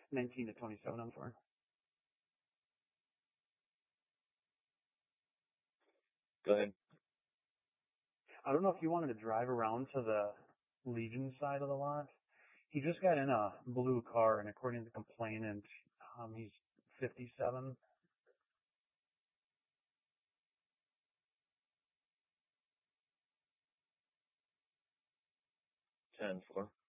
19 to 27 on 4. Go ahead. I don't know if you wanted to drive around to the Legion side of the lot. He just got in a blue car, and according to the complainant, he's 57. Ten four.